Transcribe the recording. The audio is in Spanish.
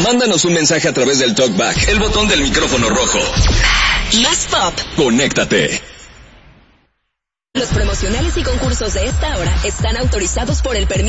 Mándanos un mensaje a través del TalkBack, el botón del micrófono rojo. Más pop. Conéctate. Los promocionales y concursos de esta hora están autorizados por el permiso